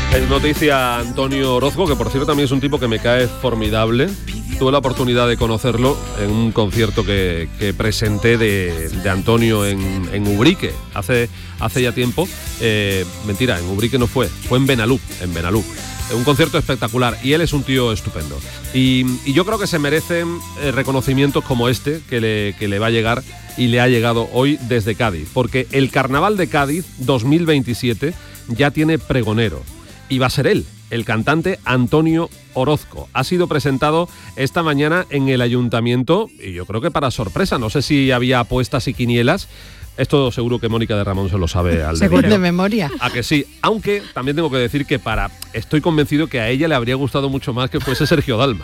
Noticia Antonio Orozco, que por cierto también es un tipo que me cae formidable. Tuve la oportunidad de conocerlo en un concierto que presenté de Antonio en Ubrique hace ya tiempo. Mentira, en Ubrique no fue en Benalú. Un concierto espectacular y él es un tío estupendo. Y yo creo que se merecen reconocimientos como este que le va a llegar y le ha llegado hoy desde Cádiz. Porque el Carnaval de Cádiz 2027 ya tiene pregonero. Y va a ser él, el cantante Antonio Orozco. Ha sido presentado esta mañana en el ayuntamiento y yo creo que para sorpresa. No sé si había apuestas y quinielas. Esto seguro que Mónica de Ramón se lo sabe al seguro de memoria. ¿A que sí? Aunque también tengo que decir que estoy convencido que a ella le habría gustado mucho más que fuese Sergio Dalma.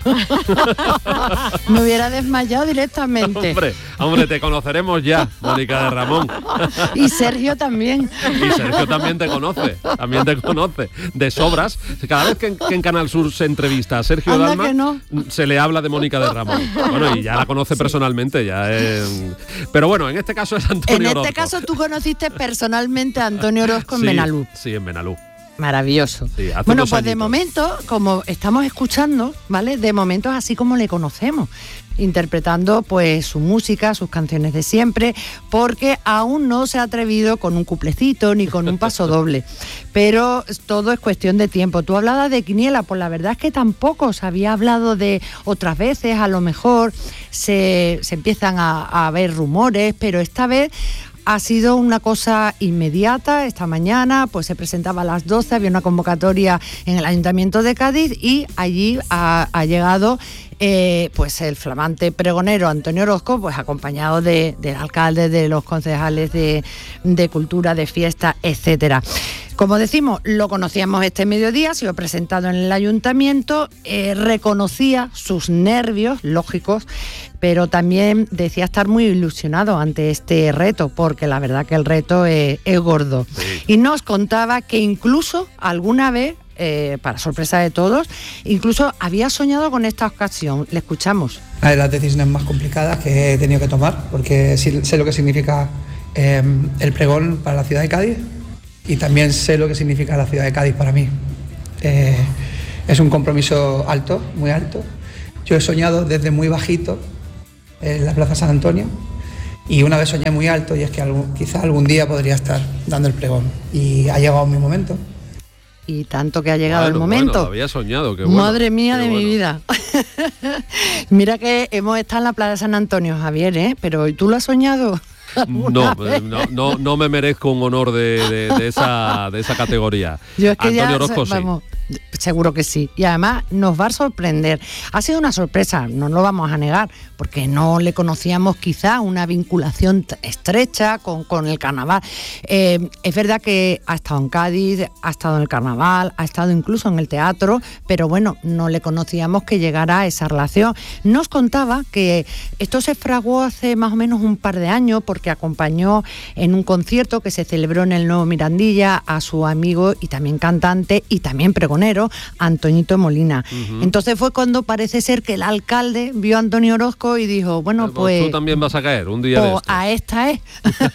Me hubiera desmayado directamente. Hombre, te conoceremos ya, Mónica de Ramón. Y Sergio también. Y Sergio también te conoce. De sobras. Cada vez que en Canal Sur se entrevista a Sergio Dalma, se le habla de Mónica de Ramón. Bueno, y ya la conoce personalmente. Pero bueno, en este caso es Antonio Orozco. En este caso tú conociste personalmente a Antonio Orozco en Benalú. Sí, en Benalú. Maravilloso. Sí, bueno, pues añitos. De momento, como estamos escuchando, ¿vale? De momento es así como le conocemos, interpretando pues su música, sus canciones de siempre, porque aún no se ha atrevido con un cuplecito ni con un paso doble. Pero todo es cuestión de tiempo. Tú hablabas de quiniela, pues la verdad es que tampoco se había hablado de otras veces, a lo mejor se empiezan a ver rumores, pero esta vez ha sido una cosa inmediata. Esta mañana pues se presentaba a las 12, había una convocatoria en el Ayuntamiento de Cádiz y allí ha llegado pues el flamante pregonero Antonio Orozco, pues acompañado del alcalde, de los concejales de cultura, de fiesta, etcétera. Como decimos, lo conocíamos este mediodía, ha sido presentado en el ayuntamiento, reconocía sus nervios, lógicos, pero también decía estar muy ilusionado ante este reto, porque la verdad que el reto es gordo. Sí. Y nos contaba que incluso alguna vez, para sorpresa de todos, incluso había soñado con esta ocasión. Le escuchamos. Una de las decisiones más complicadas que he tenido que tomar, porque sé lo que significa el pregón para la ciudad de Cádiz y también sé lo que significa la ciudad de Cádiz para mí. Es un compromiso alto, muy alto. Yo he soñado desde muy bajito en la Plaza San Antonio y una vez soñé muy alto y es que quizá algún día podría estar dando el pregón y ha llegado mi momento. Y tanto que ha llegado el momento. Bueno, lo había soñado, qué bueno. Madre mía de mi vida. Mira que hemos estado en la Plaza San Antonio, Javier, pero ¿tú lo has soñado? No me merezco un honor de esa categoría. Yo es que Antonio Orozco, vamos, seguro que sí. Y además nos va a sorprender. Ha sido una sorpresa, no lo vamos a negar, porque no le conocíamos quizá una vinculación estrecha con el carnaval. Es verdad que ha estado en Cádiz, ha estado en el carnaval, ha estado incluso en el teatro, pero bueno, no le conocíamos que llegara a esa relación. Nos contaba que esto se fraguó hace más o menos un par de años, porque acompañó en un concierto que se celebró en el Nuevo Mirandilla a su amigo y también cantante y también pregonero, Antoñito Molina. Uh-huh. Entonces fue cuando parece ser que el alcalde vio a Antonio Orozco y dijo, bueno, pues tú también vas a caer un día de estos. A esta es.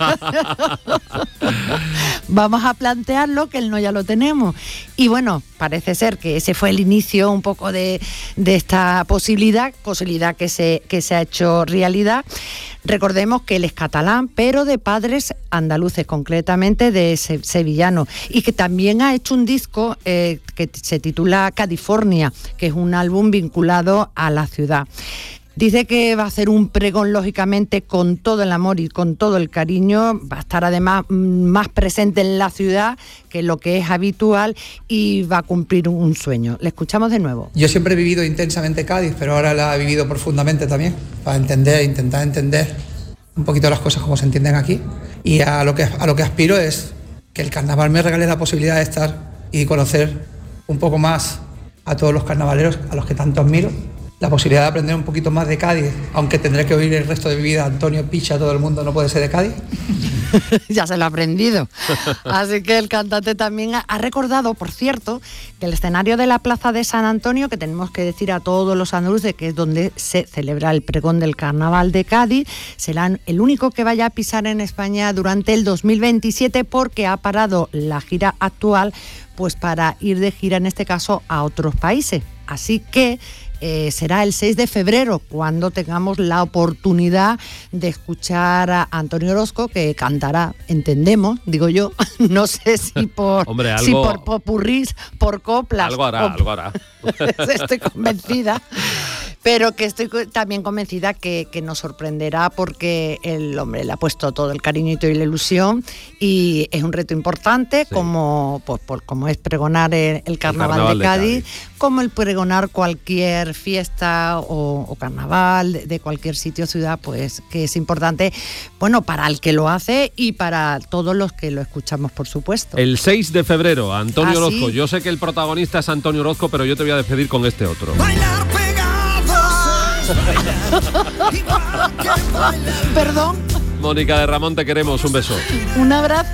Vamos a plantearlo, que el no ya lo tenemos. Y bueno, parece ser que ese fue el inicio un poco de esta posibilidad que se ha hecho realidad. Recordemos que él es catalán, pero de padres andaluces, concretamente de sevillano, y que también ha hecho un disco que se titula California, que es un álbum vinculado a la ciudad. Dice que va a hacer un pregón, lógicamente, con todo el amor y con todo el cariño. Va a estar además más presente en la ciudad que lo que es habitual y va a cumplir un sueño. Le escuchamos de nuevo. Yo siempre he vivido intensamente Cádiz, pero ahora la he vivido profundamente también, para intentar entender un poquito las cosas como se entienden aquí. Y a lo que aspiro es que el carnaval me regale la posibilidad de estar y conocer un poco más a todos los carnavaleros a los que tanto admiro la posibilidad de aprender un poquito más de Cádiz, aunque tendré que oír el resto de mi vida Antonio Picha, todo el mundo no puede ser de Cádiz. Ya se lo ha aprendido. Así que el cantante también ha recordado, por cierto, que el escenario de la Plaza de San Antonio, que tenemos que decir a todos los andaluces que es donde se celebra el pregón del Carnaval de Cádiz, será el único que vaya a pisar en España durante el 2027 porque ha parado la gira actual pues para ir de gira, en este caso, a otros países. Así que será el 6 de febrero cuando tengamos la oportunidad de escuchar a Antonio Orozco, que cantará, entendemos, digo yo, no sé si por, Hombre, algo, si por popurrís, por coplas. Algo hará. Estoy convencida. Pero que estoy también convencida que nos sorprenderá porque el hombre le ha puesto todo el cariñito y la ilusión y es un reto importante, sí, como es pregonar el Carnaval de Cádiz, como el pregonar cualquier fiesta o carnaval de cualquier sitio o ciudad, pues que es importante, bueno, para el que lo hace y para todos los que lo escuchamos, por supuesto. El 6 de febrero, Antonio Orozco. Yo sé que el protagonista es Antonio Orozco, pero yo te voy a despedir con este otro. Perdón. Mónica de Ramón, te queremos, un beso. Un abrazo.